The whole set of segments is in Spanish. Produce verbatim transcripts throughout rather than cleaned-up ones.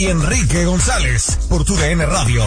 y Enrique González por Tu D N Radio.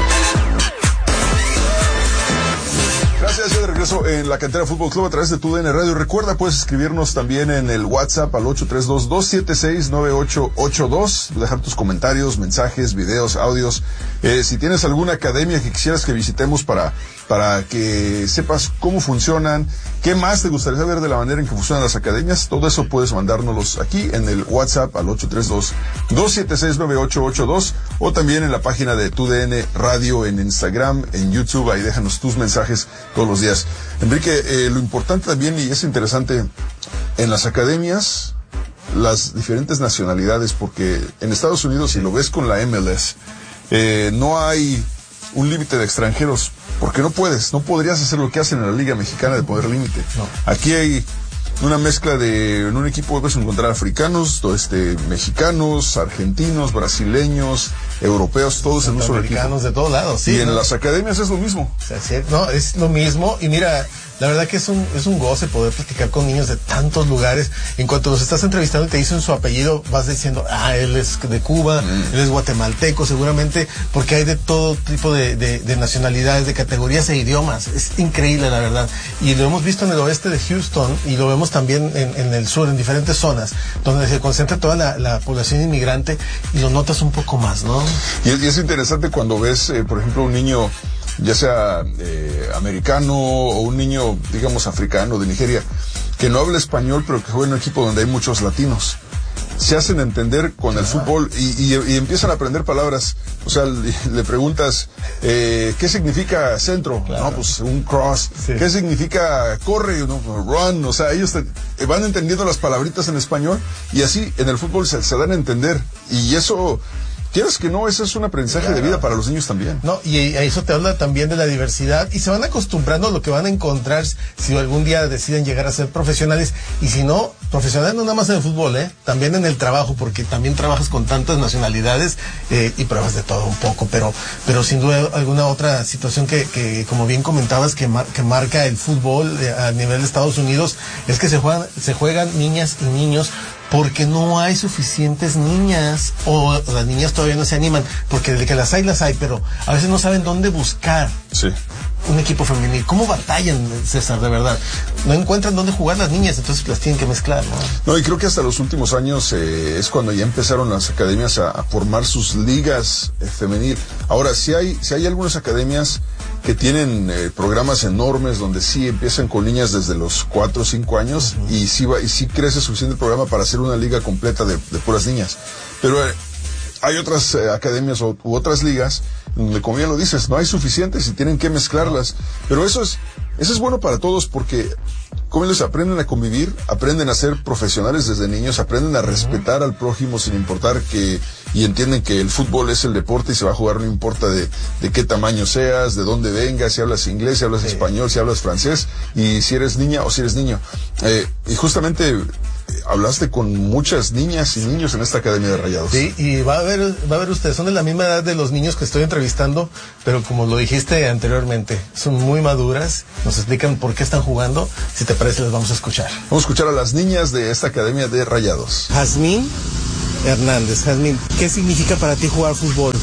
Gracias, ya de regreso en la Cantera Fútbol Club a través de Tu D N Radio. Recuerda, puedes escribirnos también en el WhatsApp al ocho tres dos, dos siete seis, nueve ocho ocho dos, dejar tus comentarios, mensajes, videos, audios. Eh, si tienes alguna academia que quisieras que visitemos para, para que sepas cómo funcionan, qué más te gustaría saber de la manera en que funcionan las academias, todo eso puedes mandárnoslos aquí en el WhatsApp al ocho tres dos, dos siete seis, nueve ocho ocho dos o también en la página de Tu D N Radio en Instagram, en YouTube, ahí déjanos tus mensajes todos los días. Enrique, eh, lo importante también, y es interesante, en las academias, las diferentes nacionalidades, porque en Estados Unidos, si lo ves con la M L S, eh, no hay un límite de extranjeros, porque no puedes, no podrías hacer lo que hacen en la Liga Mexicana de poner límite. No. Aquí hay una mezcla de, en un equipo puedes encontrar africanos, este, mexicanos, argentinos, brasileños, europeos, todos en un solo equipo. Americanos de todos lados, sí. Y en ¿no? las academias es lo mismo. O sea, sí, no, es lo mismo. Y mira, la verdad que es un, es un goce poder platicar con niños de tantos lugares. En cuanto los estás entrevistando y te dicen su apellido, vas diciendo, ah, él es de Cuba, mm. él es guatemalteco, seguramente, porque hay de todo tipo de, de, de nacionalidades, de categorías e idiomas. Es increíble, la verdad. Y lo hemos visto en el oeste de Houston y lo vemos también en, en el sur, en diferentes zonas, donde se concentra toda la, la población inmigrante y lo notas un poco más, ¿no? Y es, y es interesante cuando ves, eh, por ejemplo, un niño, ya sea eh, americano o un niño, digamos, africano de Nigeria, que no habla español, pero que juega en un equipo donde hay muchos latinos. Se hacen entender con el fútbol y, y, y empiezan a aprender palabras. O sea, le, le preguntas, eh, ¿qué significa centro? Claro. No, pues un cross. Sí. ¿Qué significa corre? No, run. O sea, ellos te, van entendiendo las palabritas en español y así en el fútbol se, se dan a entender. Y eso... Quieres que no, eso es un aprendizaje claro. de vida para los niños también. No, y eso te habla también de la diversidad y se van acostumbrando a lo que van a encontrar si algún día deciden llegar a ser profesionales y si no, profesionales no nada más en el fútbol, ¿eh? También en el trabajo, porque también trabajas con tantas nacionalidades eh, y pruebas de todo un poco, pero pero sin duda alguna otra situación que, que como bien comentabas, que, mar, que marca el fútbol eh, a nivel de Estados Unidos es que se juegan, se juegan niñas y niños porque no hay suficientes niñas o las niñas todavía no se animan, porque de que las hay, las hay, pero a veces no saben dónde buscar sí. un equipo femenil. ¿Cómo batallan, César, de verdad? No encuentran dónde jugar las niñas, entonces las tienen que mezclar, ¿no? No, y creo que hasta los últimos años eh, es cuando ya empezaron las academias a, a formar sus ligas eh, femenil. Ahora, sí hay, sí hay algunas academias que tienen eh, programas enormes donde sí empiezan con niñas desde los cuatro o cinco años uh-huh. y sí va, y sí crece suficiente el programa para hacer una liga completa de, de puras niñas. Pero eh, hay otras eh, academias u, u otras ligas donde, como bien lo dices, no hay suficientes y tienen que mezclarlas. Pero eso es, eso es bueno para todos porque, como ellos aprenden a convivir, aprenden a ser profesionales desde niños, aprenden a respetar uh-huh. al prójimo sin importar que, y entienden que el fútbol es el deporte y se va a jugar no importa de, de qué tamaño seas, de dónde vengas, si hablas inglés, si hablas sí. español, si hablas francés, y si eres niña o si eres niño. Eh, y justamente eh, hablaste con muchas niñas y niños en esta Academia de Rayados. Sí, y va a ver, va a ver ustedes, son de la misma edad de los niños que estoy entrevistando, pero como lo dijiste anteriormente, son muy maduras, nos explican por qué están jugando. Si te parece, les vamos a escuchar. Vamos a escuchar a las niñas de esta Academia de Rayados. Jazmín Hernández. Jazmín, ¿qué significa para ti jugar fútbol?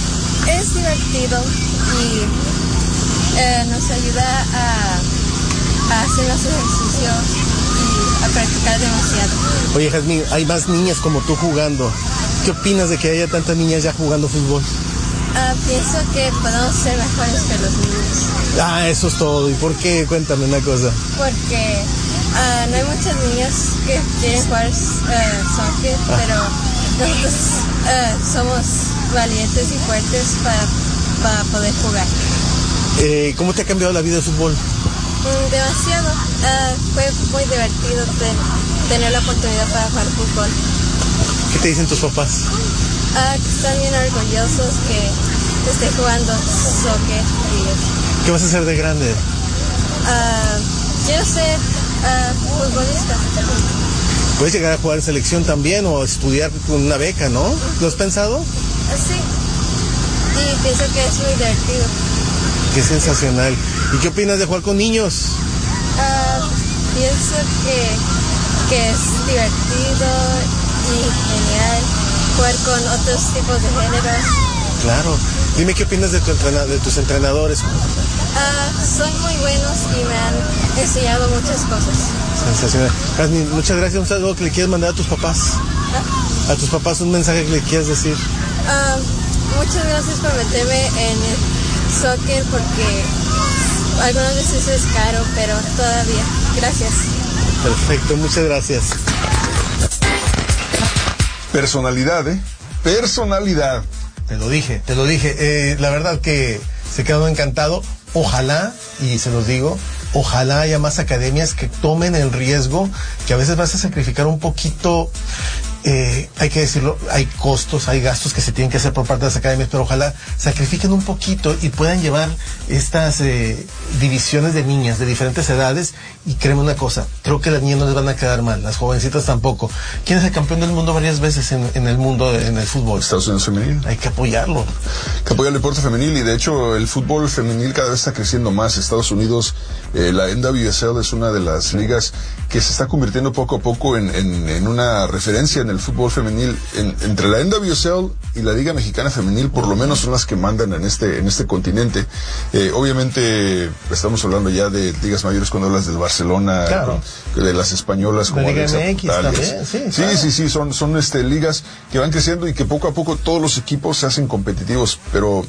Es divertido y eh, nos ayuda a, a hacer los ejercicios y a practicar demasiado. Oye, Jazmín, hay más niñas como tú jugando. ¿Qué opinas de que haya tantas niñas ya jugando fútbol? Uh, pienso que podemos ser mejores que los niños. Ah, eso es todo. ¿Y por qué? Cuéntame una cosa. Porque uh, no hay muchas niñas que quieren jugar uh, soccer, ah. pero nosotros uh, somos valientes y fuertes para, para poder jugar. Eh, ¿Cómo te ha cambiado la vida el fútbol? Mm, demasiado. Uh, fue muy divertido de, tener la oportunidad para jugar fútbol. ¿Qué te dicen tus papás? Uh, que están bien orgullosos que esté jugando soccer. Y, ¿qué vas a hacer de grande? Uh, quiero ser uh, futbolista. ¿Puedes llegar a jugar en selección también o estudiar con una beca, no? ¿Lo has pensado? Sí. Y pienso que es muy divertido. Qué sensacional. ¿Y qué opinas de jugar con niños? Uh, pienso que, que es divertido y genial jugar con otros tipos de géneros. Claro. Dime qué opinas de, tu entrena de tus entrenadores. Uh, son muy buenos y me han enseñado muchas cosas. Sensacional. Jasmine, muchas gracias. Un saludo que le quieres mandar a tus papás. ¿Ah? A tus papás un mensaje que le quieras decir. Uh, muchas gracias por meterme en el soccer porque algunas veces es caro, pero todavía. Gracias. Perfecto, muchas gracias. Personalidad, ¿eh? Personalidad. Te lo dije, te lo dije. Eh, la verdad que se quedó encantado. Ojalá, y se los digo, ojalá haya más academias que tomen el riesgo, que a veces vas a sacrificar un poquito. Eh, hay que decirlo, hay costos, hay gastos que se tienen que hacer por parte de las academias, pero ojalá sacrifiquen un poquito y puedan llevar estas eh, divisiones de niñas de diferentes edades. Y créeme una cosa, creo que las niñas no les van a quedar mal, las jovencitas tampoco. ¿Quién es el campeón del mundo varias veces en, en el mundo, en el fútbol? Estados Unidos femenil. Hay que apoyarlo. Hay que apoyar el deporte femenil, y de hecho el fútbol femenil cada vez está creciendo más. Estados Unidos, eh, la N W S L es una de las ligas que se está convirtiendo poco a poco en, en, en una referencia en el fútbol femenil. En, entre la N W S L y la Liga Mexicana Femenil, por lo menos son las que mandan en este en este continente. Eh, obviamente estamos hablando ya de ligas mayores cuando hablas del Barcelona, claro, de las españolas como la Liga Alexa M X Portales. También, sí, sí, claro. sí, sí, son, son este, ligas que van creciendo y que poco a poco todos los equipos se hacen competitivos, pero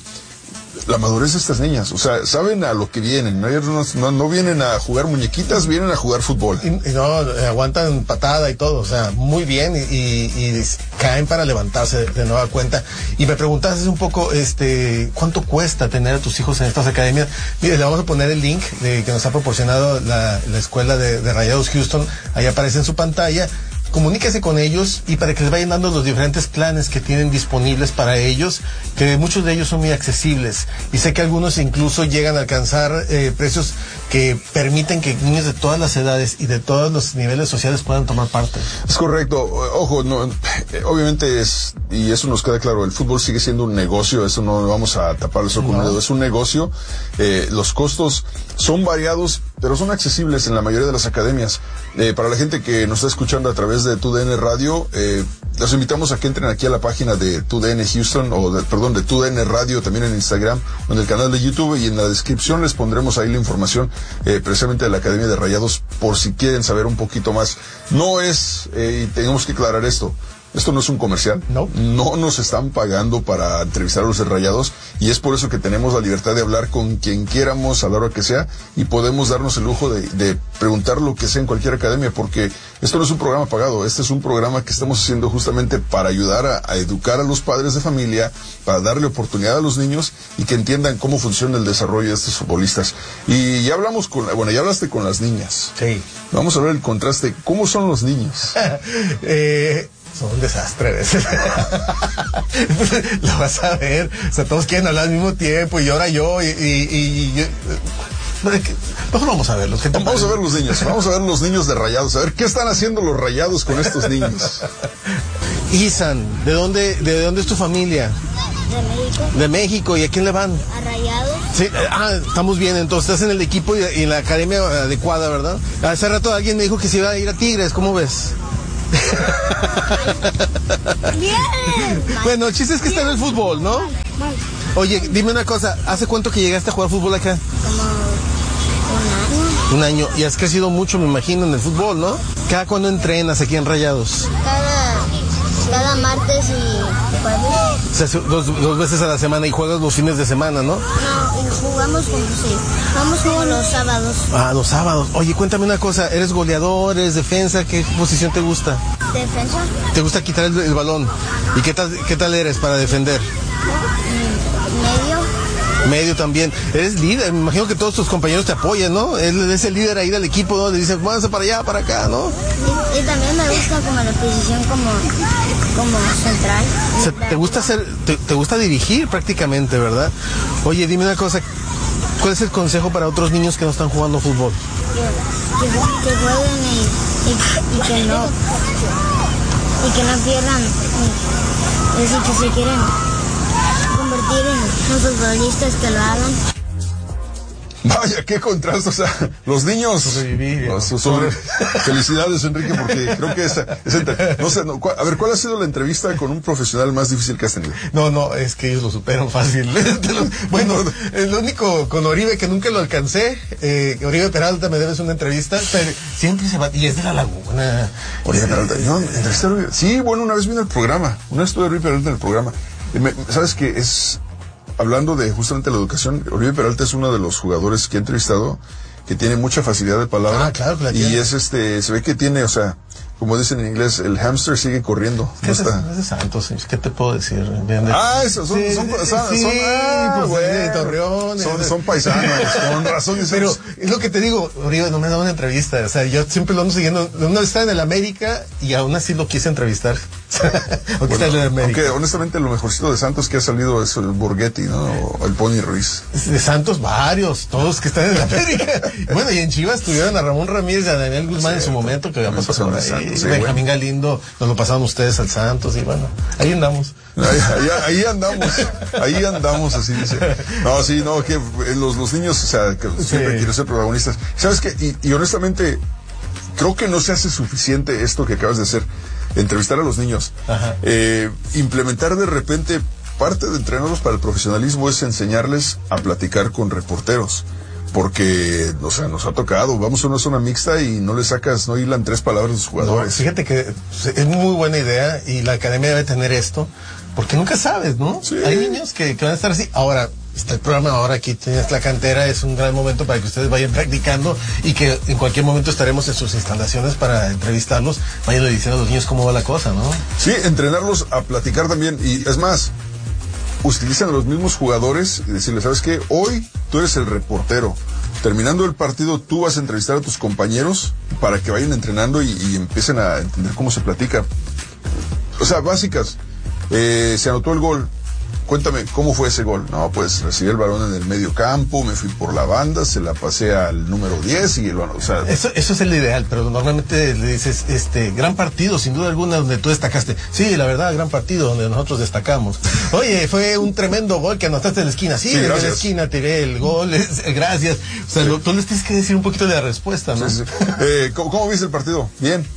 la madurez de estas niñas, o sea, saben a lo que vienen, no, no, no vienen a jugar muñequitas, vienen a jugar fútbol. Y, y no, aguantan patada y todo, o sea, muy bien, y, y, y caen para levantarse de, de nueva cuenta. Y me preguntaste un poco, este, ¿cuánto cuesta tener a tus hijos en estas academias? Mire, le vamos a poner el link de, que nos ha proporcionado la, la escuela de, de Rayados Houston, ahí aparece en su pantalla. Comuníquese con ellos y para que les vayan dando los diferentes planes que tienen disponibles para ellos, que muchos de ellos son muy accesibles. Y sé que algunos incluso llegan a alcanzar eh, precios que permiten que niños de todas las edades y de todos los niveles sociales puedan tomar parte. Es correcto. Ojo, no, obviamente es, y eso nos queda claro, el fútbol sigue siendo un negocio, eso no vamos a tapar eso con un dedo, es un negocio. Eh, los costos son variados, pero son accesibles en la mayoría de las academias. Eh, para la gente que nos está escuchando a través de Tu D N Radio, eh, los invitamos a que entren aquí a la página de Tu D N Houston, o de, perdón, de Tu D N Radio, también en Instagram, o en el canal de YouTube, y en la descripción les pondremos ahí la información eh, precisamente de la Academia de Rayados, por si quieren saber un poquito más. No es, eh, y tenemos que aclarar esto, esto no es un comercial. No. No nos están pagando para entrevistar a los de Rayados, y es por eso que tenemos la libertad de hablar con quien quieramos a la hora que sea, y podemos darnos el lujo de, de preguntar lo que sea en cualquier academia, porque esto no es un programa pagado, este es un programa que estamos haciendo justamente para ayudar a, a educar a los padres de familia, para darle oportunidad a los niños y que entiendan cómo funciona el desarrollo de estos futbolistas. Y ya hablamos con, bueno, ya hablaste con las niñas. Sí. Vamos a ver el contraste. ¿Cómo son los niños? eh... Son un desastre a veces. Lo vas a ver. O sea, todos quieren hablar al mismo tiempo y ahora yo y, y, y yo. Mejor vamos a verlos. Vamos a ver los niños. Vamos a ver los niños de Rayados. A ver qué están haciendo los Rayados con estos niños. Isan, ¿de dónde, de dónde es tu familia? De México. De México. ¿Y a quién le van? A Rayados. Sí, ah, estamos bien. Entonces estás en el equipo y, y en la academia adecuada, ¿verdad? Hace rato alguien me dijo que se iba a ir a Tigres. ¿Cómo ves? Bien. Bueno, el chiste es que está en el fútbol, ¿no? Oye, dime una cosa, ¿hace cuánto que llegaste a jugar fútbol acá? Como un año. Un año, y has crecido mucho, me imagino, en el fútbol, ¿no? ¿Cada cuándo entrenas aquí en Rayados? Cada, cada martes y jueves. O sea, dos, dos veces a la semana, y juegas los fines de semana, ¿no? No, y jugamos como sí. Vamos como los sábados. Ah, los sábados. Oye, cuéntame una cosa, ¿eres goleador, eres defensa? ¿Qué posición te gusta? Defensa. ¿Te gusta quitar el, el balón? ¿Y qué tal, qué tal eres para defender? Medio. Medio también. Eres líder, me imagino que todos tus compañeros te apoyan, ¿no? Él es el líder ahí del equipo, ¿no? Le dicen, váyanse para allá, para acá, ¿no? Y, y también me gusta como la posición como, como central. O sea, te gusta hacer, te, te gusta dirigir prácticamente, ¿verdad? Oye, dime una cosa, ¿cuál es el consejo para otros niños que no están jugando fútbol? Que, que, que jueguen y, y, y que no y que no pierdan. Es decir, que si quieren convertir en, en futbolistas, que lo hagan. Vaya, qué contraste, o sea, los niños. Sobrevivir. No, so- sobre- felicidades, Enrique, porque creo que esa, esa entre- no sé, no, cua- a ver, ¿cuál ha sido la entrevista con un profesional más difícil que has tenido? No, no, es que ellos lo superan fácil. Bueno, el único con Oribe que nunca lo alcancé, eh, Oribe Peralta, me debes una entrevista, pero siempre se va, y es de La Laguna. Oribe Peralta, no, entrevisté a Oribe. Sí, bueno, una vez vino al programa, una vez estuve a Oribe Peralta en el programa. Y me- ¿Sabes qué? Es, hablando de justamente la educación, Oribe Peralta es uno de los jugadores que he entrevistado que tiene mucha facilidad de palabra. Ah, claro que la y tiene. es este, se ve que tiene, o sea, como dicen en inglés, el hamster sigue corriendo. ¿Qué No es, está. es de Santos? ¿Qué te puedo decir? Bien de- Ah, esos son, Sí, son, son, son, sí, son- ah, pues, bueno. de Torreón. Son, eh. son paisanos, con razón. Pero decimos- es lo que te digo, Oribe no me da una entrevista, o sea, yo siempre lo ando siguiendo, uno está en el América y aún así lo quise entrevistar. Aunque está en el América. Aunque honestamente lo mejorcito de Santos que ha salido es el Borghetti, ¿no? O el Pony Ruiz. De Santos, varios, todos que están en el América. Bueno, y en Chivas tuvieron a Ramón Ramírez y a Daniel Guzmán en su momento, que había También pasado por pasaron ahí. al Santos, sí, Benjamín Galindo, nos lo pasaron ustedes al Santos, y bueno, ahí andamos. Ahí, ahí, ahí andamos, ahí andamos, así dice. No, sí, no, que los, los niños, o sea, que siempre Sí. quieren ser protagonistas. ¿Sabes qué? Y, y honestamente, creo que no se hace suficiente esto que acabas de hacer, entrevistar a los niños. Ajá. Eh, implementar de repente, parte de entrenarlos para el profesionalismo es enseñarles a platicar con reporteros. Porque, o sea, nos ha tocado, vamos a una zona mixta y no le sacas, no hilan tres palabras de los No, jugadores. fíjate que es muy buena idea y la academia debe tener esto, porque nunca sabes, ¿no? Sí. Hay niños que, que van a estar así. Ahora, está el programa, ahora aquí tienes la cantera, es un gran momento para que ustedes vayan practicando y que en cualquier momento estaremos en sus instalaciones para entrevistarlos, vayan diciendo a los niños cómo va la cosa, ¿no? Sí, entrenarlos a platicar también. Y es más, utilizan a los mismos jugadores y decirles, ¿sabes qué? Hoy tú eres el reportero. Terminando el partido, tú vas a entrevistar a tus compañeros para que vayan entrenando y, y empiecen a entender cómo se platica. O sea, básicas. Eh, se anotó el gol. Cuéntame, ¿cómo fue ese gol? No, pues recibí el balón en el medio campo, me fui por la banda, se la pasé al número diez y el balón, o sea... Eso, eso es el ideal, pero normalmente le dices, este, gran partido, sin duda alguna, donde tú destacaste. Sí, la verdad, gran partido, donde nosotros destacamos. Oye, fue un tremendo gol que anotaste en la esquina. Sí, Sí, en la gracias. esquina tiré el gol, es- gracias. O sea, Sí. lo- tú les tienes que decir un poquito de la respuesta, ¿no? Sí, sí. Eh, ¿cómo, cómo viste el partido? Bien.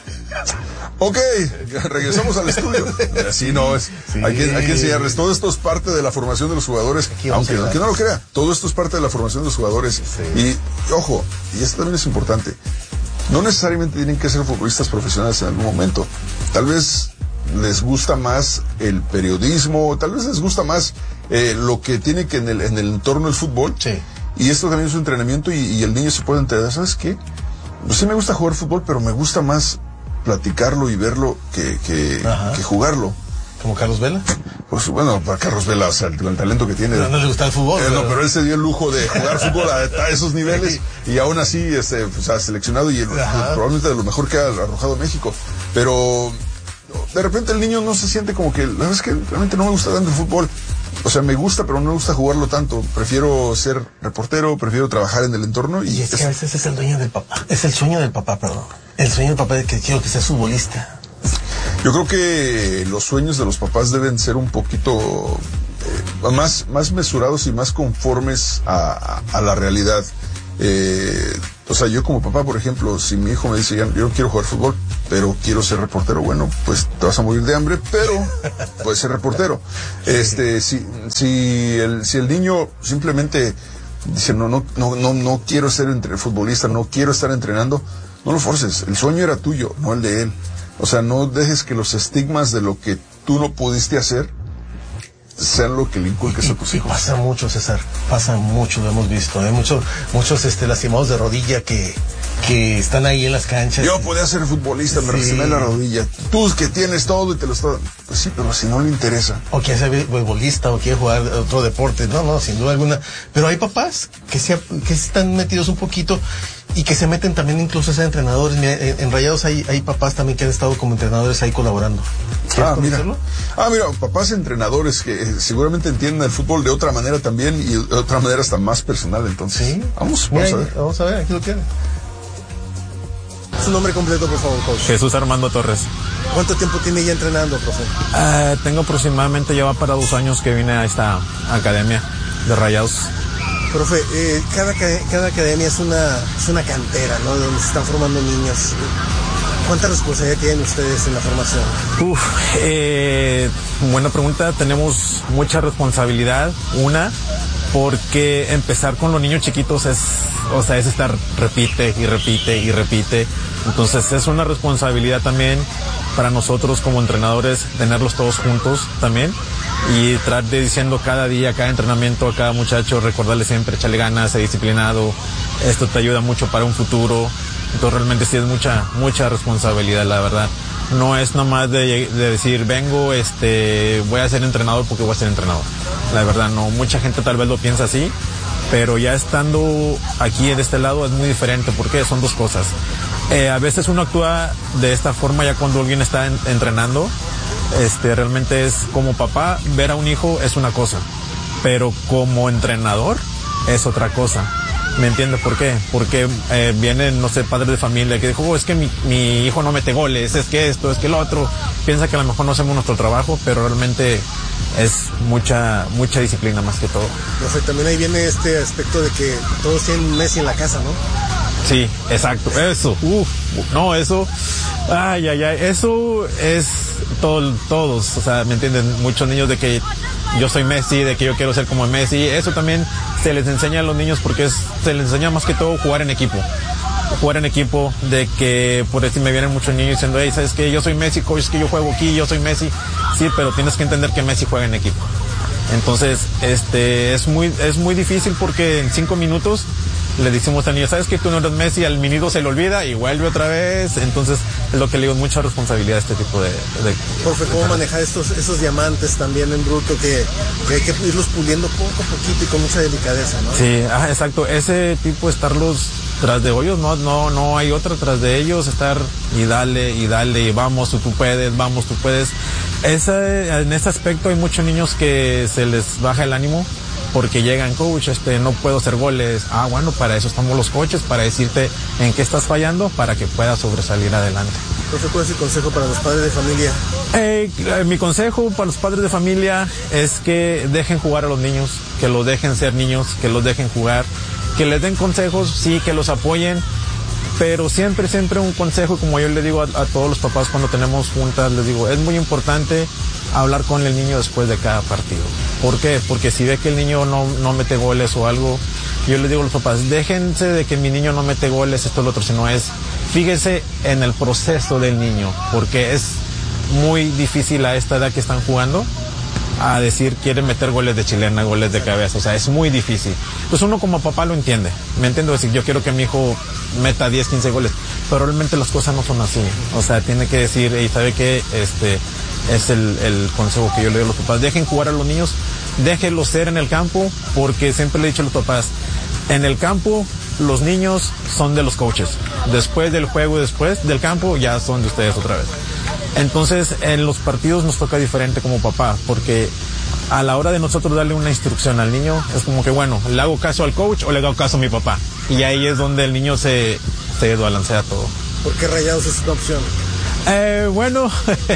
Ok, regresamos al estudio. Así no es. Sí. Hay, que, hay que enseñarles. Todo esto es parte de la formación de los jugadores. Aquí vamos Aunque, a aunque no lo crea, todo esto es parte de la formación de los jugadores. Sí. Y, y ojo, y esto también es importante. No necesariamente tienen que ser futbolistas profesionales en algún momento. Tal vez les gusta más el periodismo, tal vez les gusta más eh, lo que tiene que en el, en el entorno del fútbol. Sí. Y esto también es un entrenamiento y, y el niño se puede enterar. ¿Sabes qué? Pues sí me gusta jugar fútbol, pero me gusta más platicarlo y verlo que, que, Ajá. que jugarlo. Como Carlos Vela. Pues bueno, para Carlos Vela, o sea, el, el talento que tiene. No, no le gusta el fútbol. Eh, no, pero él se dio el lujo de jugar fútbol a, a esos niveles y aún así, este, pues, ha seleccionado y el- Ajá. probablemente de lo mejor que ha arrojado México. Pero de repente el niño no se siente como que, la verdad es que realmente no me gusta tanto el fútbol. O sea, me gusta, pero no me gusta jugarlo tanto. Prefiero ser reportero, prefiero trabajar en el entorno y, Y es es- que a veces es el dueño del papá. Es el sueño del papá, perdón. El sueño del papá de que quiero que seas futbolista. yo creo que los sueños de los papás deben ser un poquito eh, más, más mesurados y más conformes a, a- a la realidad. Eh, o sea, yo como papá, por ejemplo, si mi hijo me dice, "Ya, yo no quiero jugar fútbol, pero quiero ser reportero", bueno, pues te vas a morir de hambre, pero puedes ser reportero. Este, si, si el, si el niño simplemente dice, no, no, no, no, no quiero ser entre futbolista, no quiero estar entrenando, no lo forces. El sueño era tuyo, no el de él. O sea, no dejes que los estigmas de lo que tú no pudiste hacer sean lo que le inculques a tus Y hijos. pasa mucho, César, pasa mucho, lo hemos visto, hay muchos, muchos este, lastimados de rodilla que, que están ahí en las canchas. Yo podía ser futbolista, me Sí. lastimé la rodilla. Tú que tienes todo y te lo estás... Pues sí, pero si no le interesa. O quiere ser beisbolista o quiere jugar otro deporte, no, no, sin duda alguna. Pero hay papás que se, que están metidos un poquito y que se meten también incluso a ser entrenadores. Mira, en, en Rayados hay, hay papás también que han estado como entrenadores ahí colaborando. ¿Quieres Ah, mira. conocerlo? Ah, mira, papás entrenadores que eh, seguramente entienden el fútbol de otra manera también y de otra manera hasta más personal, entonces. Sí. Vamos, Mira, vamos a ahí, ver. vamos a ver, aquí lo tiene. Su nombre completo, por favor, coach. Jesús Armando Torres. ¿Cuánto tiempo tiene ya entrenando, profe? Eh, tengo aproximadamente, ya va para dos años que vine a esta academia de Rayados. Profe, eh, cada, cada academia es una, es una cantera, ¿no? Donde se están formando niños. ¿Cuánta responsabilidad tienen ustedes en la formación? Uf, eh, buena pregunta. Tenemos mucha responsabilidad. Una, porque empezar con los niños chiquitos es, o sea, es estar repite y repite y repite. Entonces es una responsabilidad también para nosotros como entrenadores tenerlos todos juntos también y tratar de diciendo cada día, cada entrenamiento, a cada muchacho, recordarle siempre, echarle ganas, ser disciplinado. Esto te ayuda mucho para un futuro. Entonces realmente sí es mucha, mucha responsabilidad, la verdad. No es nomás de, de decir, vengo, este, voy a ser entrenador porque voy a ser entrenador. La verdad no, mucha gente tal vez lo piensa así, pero ya estando aquí de este lado es muy diferente porque son dos cosas. Eh, a veces uno actúa de esta forma ya cuando alguien está en, entrenando. Este, realmente es como papá, ver a un hijo es una cosa, pero como entrenador es otra cosa. ¿Me entiende por qué? Porque eh, vienen, no sé, padres de familia que dijo, oh, es que mi, mi hijo no mete goles, es que esto, es que lo otro. Piensa que a lo mejor no hacemos nuestro trabajo, pero realmente es mucha mucha disciplina más que todo. Profe, también ahí viene este aspecto de que todos tienen Messi en la casa, ¿no? Sí, exacto, eso, uf, no, eso, ay, ay, ay, eso es todo, todos, o sea, ¿me entienden? Muchos niños de que yo soy Messi, de que yo quiero ser como Messi, eso también se les enseña a los niños porque es, se les enseña más que todo jugar en equipo, jugar en equipo, de que por eso me vienen muchos niños diciendo, hey, ¿sabes qué? Yo soy Messi, coach, es que yo juego aquí, yo soy Messi, sí, pero tienes que entender que Messi juega en equipo. Entonces, este, es muy, es muy difícil porque en cinco minutos le decimos al niño, ¿sabes que tú no eres Messi? Al minuto se le olvida y vuelve otra vez. Entonces, es lo que le digo, mucha responsabilidad a este tipo de... de Profe, ¿cómo de manejar estos, esos diamantes también en bruto que, que hay que irlos puliendo poco a poquito y con mucha delicadeza, ¿no? Sí, ah, exacto. Ese tipo, estarlos tras de hoyos, no, no, no hay otra tras de ellos, estar y dale, y dale, y vamos, tú puedes, vamos, tú puedes. Esa, en ese aspecto hay muchos niños que se les baja el ánimo, porque llegan, coach, este, no puedo hacer goles. Ah, bueno, para eso estamos los coaches, para decirte en qué estás fallando, para que puedas sobresalir adelante. Profe, ¿cuál es el consejo para los padres de familia? Eh, mi consejo para los padres de familia es que dejen jugar a los niños, que los dejen ser niños, que los dejen jugar, que les den consejos, sí, que los apoyen, pero siempre, siempre un consejo, como yo le digo a, a todos los papás cuando tenemos juntas, les digo, es muy importante hablar con el niño después de cada partido. ¿Por qué? Porque si ve que el niño no, no mete goles o algo, yo les digo a los papás, déjense de que mi niño no mete goles, esto, lo otro, sino es, fíjese en el proceso del niño, porque es muy difícil a esta edad que están jugando a decir, quieren meter goles de chilena, goles de cabeza, o sea, es muy difícil. Pues uno como papá lo entiende, me entiendo, decir, yo quiero que mi hijo meta diez, quince goles, pero realmente las cosas no son así, o sea, tiene que decir, y sabe que este es el, el consejo que yo le doy a los papás, dejen jugar a los niños, déjenlos ser en el campo, porque siempre le he dicho a los papás, en el campo los niños son de los coaches, después del juego, después del campo, ya son de ustedes otra vez. Entonces, en los partidos nos toca diferente como papá, porque a la hora de nosotros darle una instrucción al niño, es como que, bueno, ¿le hago caso al coach o le hago caso a mi papá? Y ahí es donde el niño se, se desbalancea todo. ¿Por qué Rayados es una opción? Eh, bueno,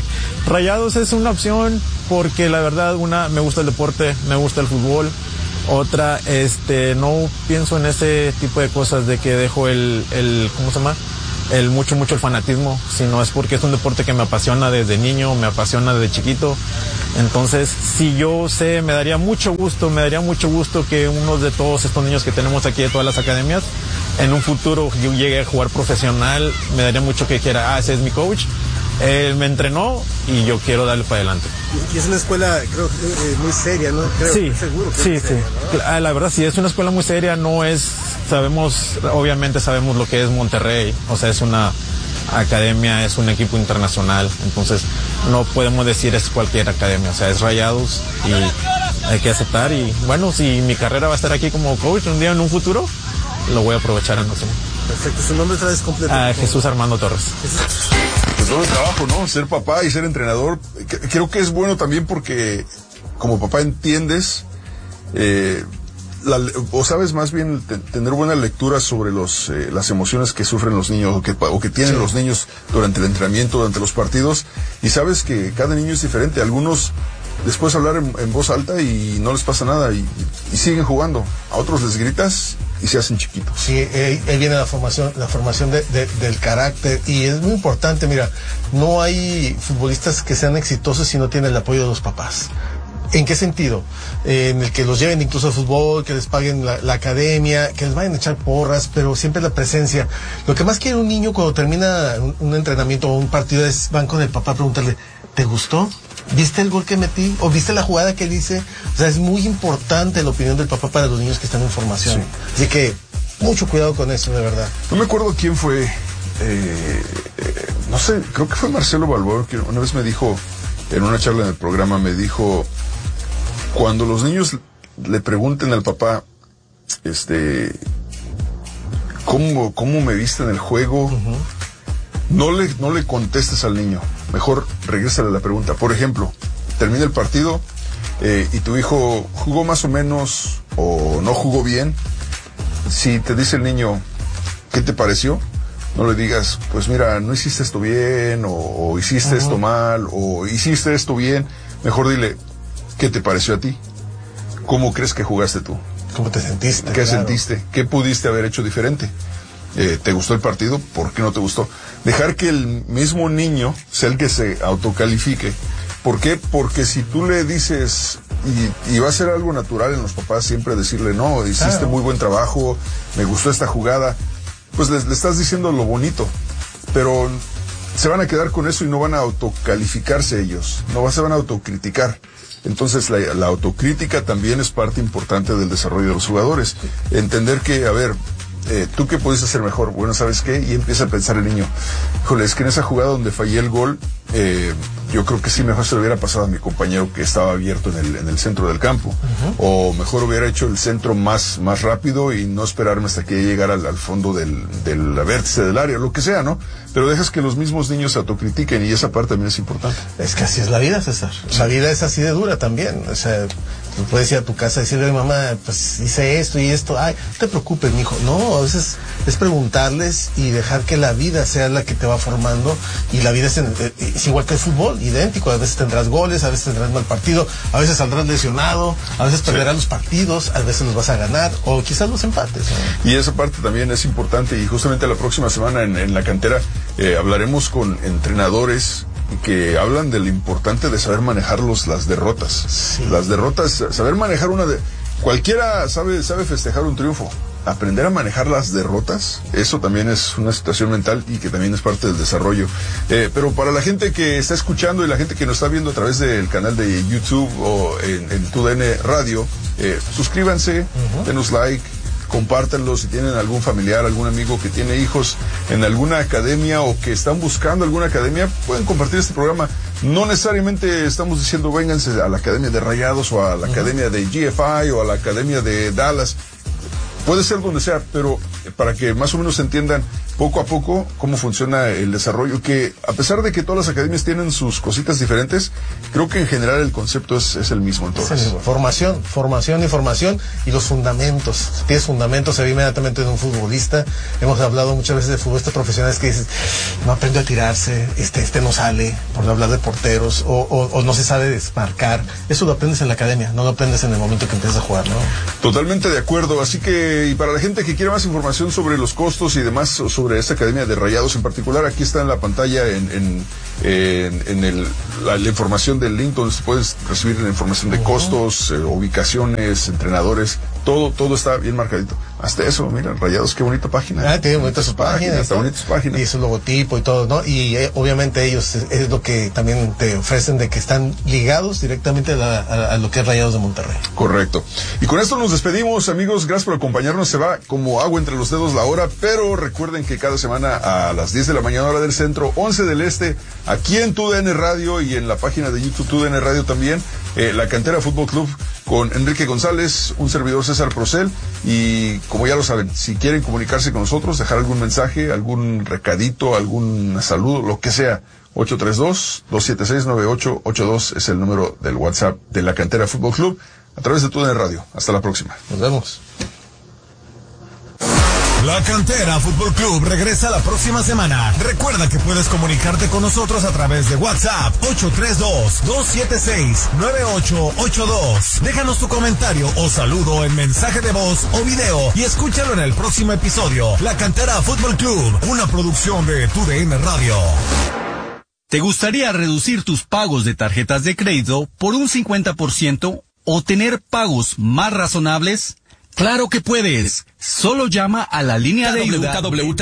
Rayados es una opción porque la verdad, una, me gusta el deporte, me gusta el fútbol. Otra, este, no pienso en ese tipo de cosas de que dejo el, el, ¿cómo se llama? El mucho, mucho el fanatismo, sino es porque es un deporte que me apasiona desde niño, me apasiona desde chiquito. Entonces, si yo sé, me daría mucho gusto, me daría mucho gusto que uno de todos estos niños que tenemos aquí de todas las academias, en un futuro yo llegue a jugar profesional, me daría mucho que quiera, ah, ese es mi coach, él me entrenó y yo quiero darle para adelante. Y es una escuela, creo, eh, muy seria, ¿no? Creo, sí, seguro que sí, es sí. seria, ¿no? La verdad, sí, es una escuela muy seria, no es, sabemos, obviamente sabemos lo que es Monterrey, o sea, es una academia, es un equipo internacional, entonces no podemos decir es cualquier academia, o sea, es Rayados y hay que aceptar y bueno, si mi carrera va a estar aquí como coach un día en un futuro, lo voy a aprovechar en eso. Perfecto, su nombre otra vez completo. Ah, Jesús Armando Torres. Pues todo el trabajo, ¿no? Ser papá y ser entrenador, creo que es bueno también porque como papá entiendes, eh, la, o sabes más bien te, tener buena lectura sobre los eh, las emociones que sufren los niños o que, o que tienen sí. los niños durante el entrenamiento, durante los partidos, y sabes que cada niño es diferente. Algunos les puedes hablar en, en voz alta y no les pasa nada y, y siguen jugando. A otros les gritas y se hacen chiquitos. Sí, ahí, ahí viene la formación, la formación de, de, del carácter, y es muy importante. Mira, no hay futbolistas que sean exitosos si no tienen el apoyo de los papás. ¿En qué sentido? Eh, en el que los lleven incluso al fútbol, que les paguen la, la academia, que les vayan a echar porras, pero siempre la presencia. Lo que más quiere un niño cuando termina un, un entrenamiento o un partido es van con el papá a preguntarle, ¿te gustó? ¿Viste el gol que metí? ¿O viste la jugada que hice? O sea, es muy importante la opinión del papá para los niños que están en formación. Sí. Así que, mucho cuidado con eso, de verdad. No me acuerdo quién fue, eh, eh, no sé, creo que fue Marcelo Balboa, que una vez me dijo, en una charla en el programa, me dijo, cuando los niños le pregunten al papá, este, ¿cómo, cómo me viste en el juego? Uh-huh. No le, no le contestes al niño. Mejor regrésale la pregunta. Por ejemplo, termina el partido eh, y tu hijo jugó más o menos o no jugó bien. Si te dice el niño, ¿qué te pareció? No le digas, pues mira, no hiciste esto bien, o, o hiciste uh-huh. esto mal, o hiciste esto bien. Mejor dile, ¿qué te pareció a ti? ¿Cómo crees que jugaste tú? ¿Cómo te sentiste? ¿Qué claro. sentiste? ¿Qué pudiste haber hecho diferente? Eh, ¿Te gustó el partido? ¿Por qué no te gustó? Dejar que el mismo niño sea el que se autocalifique. ¿Por qué? Porque si tú le dices, y, y va a ser algo natural en los papás siempre decirle, no, hiciste claro. muy buen trabajo, me gustó esta jugada, pues le, le estás diciendo lo bonito, pero se van a quedar con eso y no van a autocalificarse ellos, no se van a autocriticar. Entonces la, la autocrítica también es parte importante del desarrollo de los jugadores. Entender que, a ver, Eh, ¿tú qué puedes hacer mejor? Bueno, ¿sabes qué? Y empieza a pensar el niño, híjole, es que en esa jugada donde fallé el gol, eh, yo creo que sí, mejor se lo hubiera pasado a mi compañero que estaba abierto en el, en el centro del campo. Uh-huh. O mejor hubiera hecho el centro más, más rápido y no esperarme hasta que llegara al, al fondo del, del vértice del área, lo que sea, ¿no? Pero dejas que los mismos niños se autocritiquen y esa parte también es importante. Es que así es la vida, César. La vida es así de dura también. O sea, tú puedes ir a tu casa y decirle, mamá, pues hice esto y esto. Ay, no te preocupes, mijo. No, a veces es preguntarles y dejar que la vida sea la que te va formando. Y la vida es, en, es igual que el fútbol, idéntico. A veces tendrás goles, a veces tendrás mal partido, a veces saldrás lesionado, a veces perderás sí. los partidos, a veces los vas a ganar, o quizás los empates, ¿no? Y esa parte también es importante, y justamente la próxima semana en, en la cantera eh, hablaremos con entrenadores que hablan de lo importante de saber manejar los, las derrotas. Sí. Las derrotas, saber manejar una de... Cualquiera sabe, sabe festejar un triunfo. Aprender a manejar las derrotas, eso también es una situación mental y que también es parte del desarrollo. Eh, pero para la gente que está escuchando y la gente que nos está viendo a través del canal de YouTube o en, en Tu D N Radio, eh, suscríbanse, uh-huh. denos like, compártanlo. Si tienen algún familiar, algún amigo que tiene hijos en alguna academia o que están buscando alguna academia, pueden compartir este programa. No necesariamente estamos diciendo vénganse a la academia de Rayados o a la uh-huh. academia de G F I o a la academia de Dallas. Puede ser donde sea, pero para que más o menos entiendan poco a poco cómo funciona el desarrollo, que a pesar de que todas las academias tienen sus cositas diferentes, creo que en general el concepto es, es el mismo. Entonces, sí, formación, formación y formación y los fundamentos. Si tienes fundamentos, se ve inmediatamente de un futbolista. Hemos hablado muchas veces de futbolistas profesionales que dices, no aprendió a tirarse, este, este no sale, por hablar de porteros, o, o, o no se sabe desmarcar. Eso lo aprendes en la academia, no lo aprendes en el momento que empiezas a jugar, ¿no? Totalmente de acuerdo. Así que, y para la gente que quiere más información sobre los costos y demás, sobre esta academia de Rayados en particular, aquí está en la pantalla en, en, en, en el, la, la información del link donde se puedes recibir la información de costos, eh, ubicaciones, entrenadores, todo, todo está bien marcadito. Hasta eso, mira, Rayados, qué bonita página. Ah, tiene bonitas sus páginas. Está bonita su página. Y su logotipo y todo, ¿no? Y eh, obviamente ellos es, es lo que también te ofrecen, de que están ligados directamente a, la, a, a lo que es Rayados de Monterrey. Correcto. Y con esto nos despedimos, amigos. Gracias por acompañarnos. Se va como agua entre los dedos la hora, pero recuerden que cada semana a las diez de la mañana, hora del centro, once del este, aquí en Tu D N Radio y en la página de YouTube Tu D N Radio también, eh, la Cantera Fútbol Club con Enrique González, un servidor César Procel, y como ya lo saben, si quieren comunicarse con nosotros, dejar algún mensaje, algún recadito, algún saludo, lo que sea, ocho tres dos, dos siete seis, nueve ocho ocho dos es el número del WhatsApp de la Cantera Fútbol Club a través de Tu D N Radio. Hasta la próxima. Nos vemos. La Cantera Fútbol Club regresa la próxima semana. Recuerda que puedes comunicarte con nosotros a través de WhatsApp ocho tres dos, dos siete seis, nueve ocho ocho dos. Déjanos tu comentario o saludo en mensaje de voz o video y escúchalo en el próximo episodio. La Cantera Fútbol Club, una producción de Tu D N Radio. ¿Te gustaría reducir tus pagos de tarjetas de crédito por un cincuenta por ciento o tener pagos más razonables? ¡Claro que puedes! Solo llama a la línea de ayuda